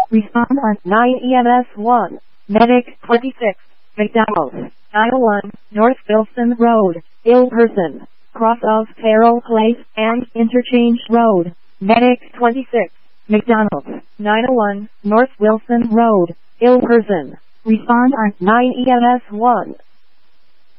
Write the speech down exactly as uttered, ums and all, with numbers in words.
Respond on nine E M S one. Medic twenty-six. McDonald's. nine oh one, North Wilson Road, ill person. Cross of Farrell Place and Interchange Road. Medic twenty-six. McDonald's. nine oh one, North Wilson Road, ill person. Respond on nine E M S one.